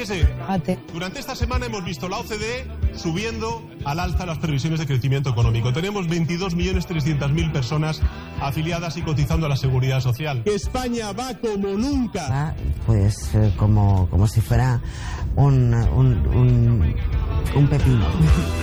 Fíjese, durante esta semana hemos visto la OCDE subiendo al alza las previsiones de crecimiento económico. Tenemos 22.300.000 personas afiliadas y cotizando a la Seguridad Social. Que España va como nunca. Va, pues como si fuera un pepino.